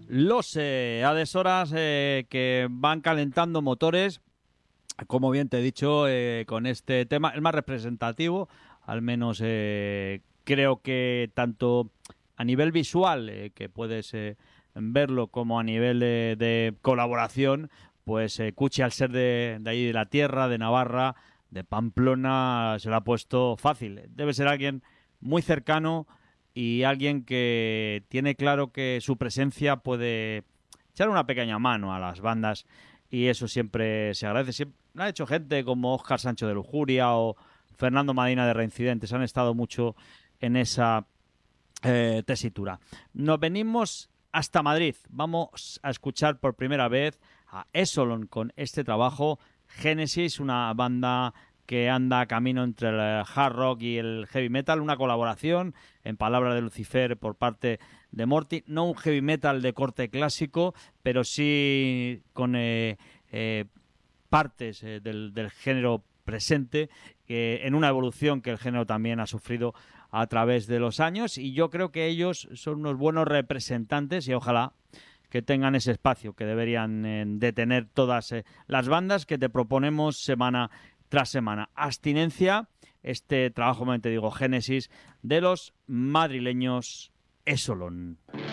Los adhesoras que van calentando motores, como bien te he dicho, con este tema, el más representativo, al menos creo que tanto a nivel visual, que puedes verlo, como a nivel de colaboración, pues Cuchi, al ser de ahí de la tierra, de Navarra, de Pamplona, se lo ha puesto fácil. Debe ser alguien muy cercano y alguien que tiene claro que su presencia puede echar una pequeña mano a las bandas, y eso siempre se agradece. Siempre, lo ha hecho gente como Óscar Sancho de Lujuria o Fernando Madina de Reincidentes, han estado mucho en esa tesitura. Nos venimos hasta Madrid, vamos a escuchar por primera vez a Esolon con este trabajo, Génesis, una banda que anda camino entre el hard rock y el heavy metal, una colaboración, en palabras de Lucifer, por parte de Morty, no un heavy metal de corte clásico, pero sí con partes del género presente, en una evolución que el género también ha sufrido a través de los años, y yo creo que ellos son unos buenos representantes y ojalá que tengan ese espacio que deberían de tener todas las bandas que te proponemos semana tras semana. Abstinencia, este trabajo, como te digo, Génesis, de los madrileños Esolon.